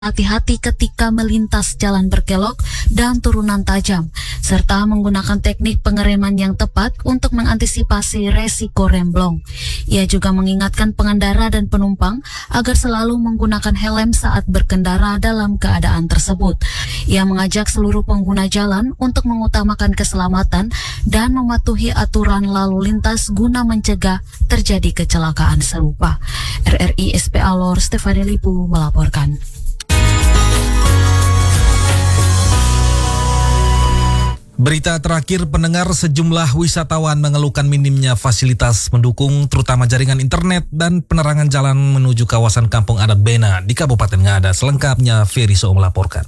hati-hati ketika melintas jalan berkelok dan turunan tajam, serta menggunakan teknik pengereman yang tepat untuk mengantisipasi resiko remblong. Ia juga mengingatkan pengendara dan penumpang agar selalu menggunakan helm saat berkendara dalam keadaan tersebut. Ia mengajak seluruh pengguna jalan untuk mengutamakan keselamatan dan mematuhi aturan lalu lintas guna mencegah terjadi kecelakaan serupa. RRI SPA Lor Stefani Lipu melaporkan. Berita terakhir, pendengar, sejumlah wisatawan mengeluhkan minimnya fasilitas mendukung terutama jaringan internet dan penerangan jalan menuju kawasan Kampung Adat Bena di Kabupaten Ngada. Selengkapnya Ferry So melaporkan.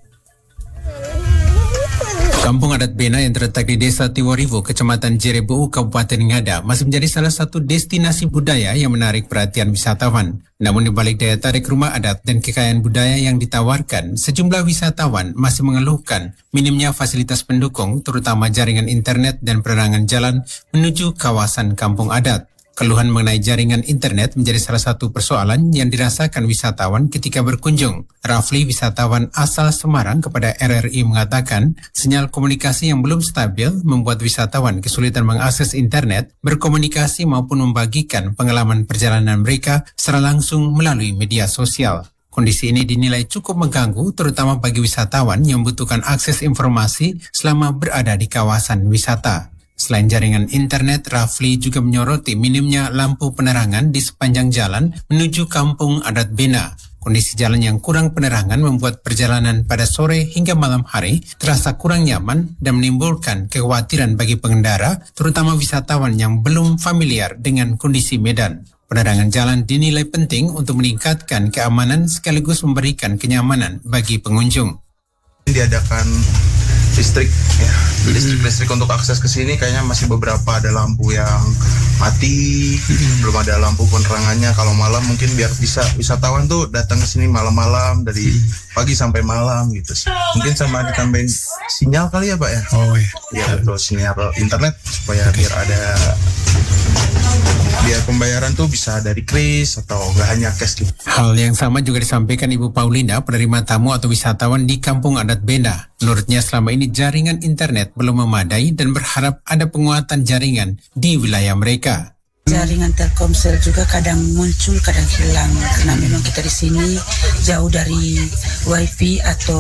Kampung Adat Bena yang terletak di Desa Tiwarivo, Kecamatan Jerebu, Kabupaten Ngada masih menjadi salah satu destinasi budaya yang menarik perhatian wisatawan. Namun di balik daya tarik rumah adat dan kekayaan budaya yang ditawarkan, sejumlah wisatawan masih mengeluhkan minimnya fasilitas pendukung, terutama jaringan internet dan penerangan jalan menuju kawasan Kampung Adat. Keluhan mengenai jaringan internet menjadi salah satu persoalan yang dirasakan wisatawan ketika berkunjung. Rafli, wisatawan asal Semarang, kepada RRI mengatakan sinyal komunikasi yang belum stabil membuat wisatawan kesulitan mengakses internet, berkomunikasi maupun membagikan pengalaman perjalanan mereka secara langsung melalui media sosial. Kondisi ini dinilai cukup mengganggu terutama bagi wisatawan yang membutuhkan akses informasi selama berada di kawasan wisata. Selain jaringan internet, Rafli juga menyoroti minimnya lampu penerangan di sepanjang jalan menuju Kampung Adat Bena. Kondisi jalan yang kurang penerangan membuat perjalanan pada sore hingga malam hari terasa kurang nyaman dan menimbulkan kekhawatiran bagi pengendara, terutama wisatawan yang belum familiar dengan kondisi medan. Penerangan jalan dinilai penting untuk meningkatkan keamanan sekaligus memberikan kenyamanan bagi pengunjung. Diadakan listrik ya, listrik untuk akses ke sini kayaknya masih beberapa ada lampu yang mati, belum ada lampu penerangannya. Kalau malam mungkin biar bisa wisatawan tuh datang ke sini malam-malam dari pagi sampai malam gitu. Mungkin sama ditambahin sinyal kali ya Pak ya. Oh iya. Iya betul, sinyal internet supaya biar pembayaran tuh bisa dari kris atau nggak hanya cash gitu. Hal yang sama juga disampaikan Ibu Paulina, penerima tamu atau wisatawan di Kampung Adat Bena. Menurutnya selama ini jaringan internet belum memadai dan berharap ada penguatan jaringan di wilayah mereka. Jaringan Telkomsel juga kadang muncul, kadang hilang karena memang kita di sini jauh dari wifi atau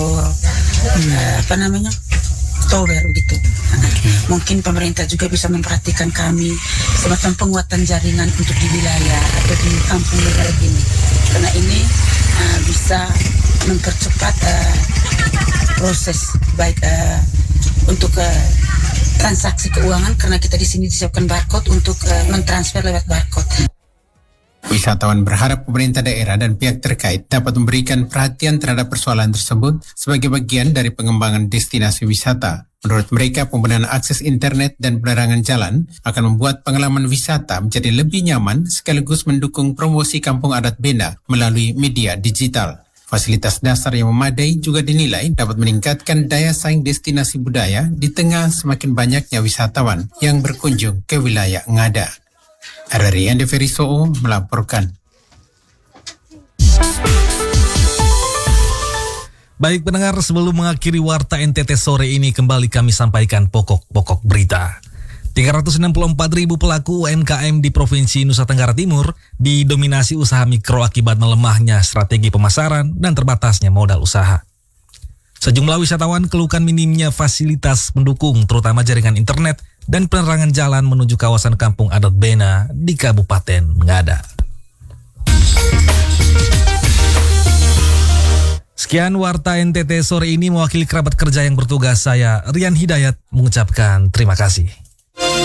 tower gitu. Mungkin pemerintah juga bisa memperhatikan kami semacam penguatan jaringan untuk di wilayah atau di kampung negara ini, karena ini bisa mempercepat proses baik untuk transaksi keuangan, karena kita di sini disiapkan barcode untuk mentransfer lewat barcode. Wisatawan berharap pemerintah daerah dan pihak terkait dapat memberikan perhatian terhadap persoalan tersebut sebagai bagian dari pengembangan destinasi wisata. Menurut mereka, pembenahan akses internet dan penerangan jalan akan membuat pengalaman wisata menjadi lebih nyaman sekaligus mendukung promosi Kampung Adat Bena melalui media digital. Fasilitas dasar yang memadai juga dinilai dapat meningkatkan daya saing destinasi budaya di tengah semakin banyaknya wisatawan yang berkunjung ke wilayah Ngada. RRI Andi Ferry So melaporkan. Baik pendengar, sebelum mengakhiri Warta NTT sore ini, kembali kami sampaikan pokok-pokok berita. 364.000 pelaku UMKM di Provinsi Nusa Tenggara Timur didominasi usaha mikro akibat melemahnya strategi pemasaran dan terbatasnya modal usaha. Sejumlah wisatawan keluhkan minimnya fasilitas pendukung, terutama jaringan internet dan penerangan jalan menuju kawasan Kampung Adat Bena di Kabupaten Ngada. Sekian Warta NTT sore ini, mewakili kerabat kerja yang bertugas, saya Rian Hidayat mengucapkan terima kasih.